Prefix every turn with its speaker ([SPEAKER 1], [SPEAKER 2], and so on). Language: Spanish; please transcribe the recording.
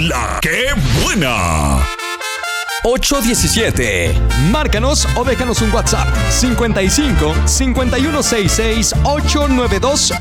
[SPEAKER 1] ¡La que buena!
[SPEAKER 2] 817. Márcanos o déjanos un WhatsApp 55 5166 892